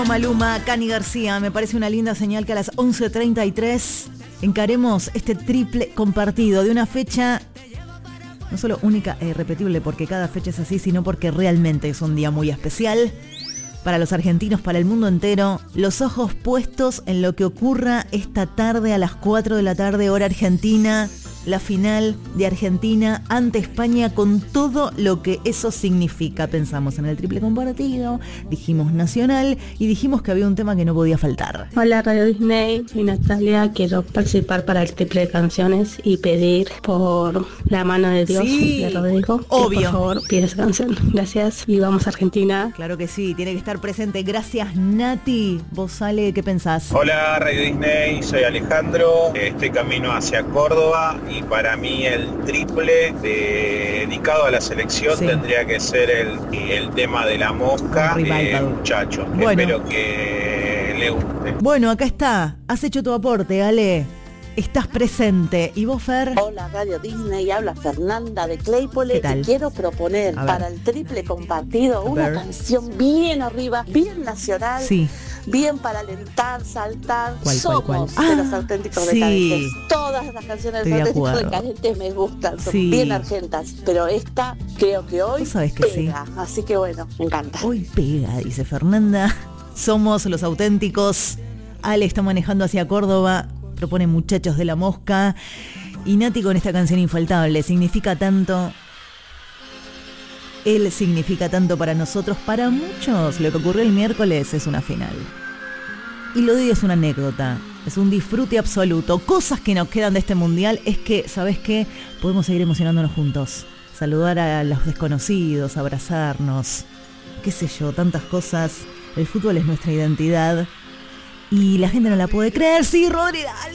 Maluma, Cani García, me parece una linda señal que a las 11:33 encaremos este triple compartido de una fecha no solo única e irrepetible porque cada fecha es así, sino porque realmente es un día muy especial para los argentinos, para el mundo entero. Los ojos puestos en lo que ocurra esta tarde a las 4 de la tarde, hora argentina. La final de Argentina ante España con todo lo que eso significa. Pensamos en el triple compartido, dijimos nacional y dijimos que había un tema que no podía faltar. Hola Radio Disney, soy Natalia, quiero participar para el triple de canciones y pedir por La mano de Dios de Rodrigo. Obvio. Que por favor pida esa canción. Gracias y vamos a Argentina. Claro que sí, tiene que estar presente. Gracias Nati. Vos Ale, ¿qué pensás? Hola Radio Disney, soy Alejandro, estoy camino hacia Córdoba. Y para mí el triple dedicado a la selección tendría que ser el tema de La Mosca, muchachos. Bueno. Espero que le guste. Bueno, acá está. Has hecho tu aporte, Ale. Estás presente. ¿Y vos, Fer? Hola Radio Disney, habla Fernanda de Claypole. Te quiero proponer para el triple compartido una canción bien arriba, bien nacional. Sí. Bien para alentar, saltar. ¿Cuál? Somos de los auténticos decadentes. Todas las canciones de los auténticos decadentes me gustan, son bien argentas. Pero esta creo que hoy pega. Así que bueno, me encanta. Hoy pega, dice Fernanda. Somos los auténticos. Ale está manejando hacia Córdoba. Propone Muchachos de La Mosca. Y Nati con esta canción infaltable. Significa tanto. Él significa tanto para nosotros, para muchos. Lo que ocurrió el miércoles es una final. Y lo de hoy es una anécdota, es un disfrute absoluto. Cosas que nos quedan de este mundial es que, ¿sabes qué? Podemos seguir emocionándonos juntos. Saludar a los desconocidos, abrazarnos, qué sé yo, tantas cosas. El fútbol es nuestra identidad y la gente no la puede creer. Sí, Rodri, dale.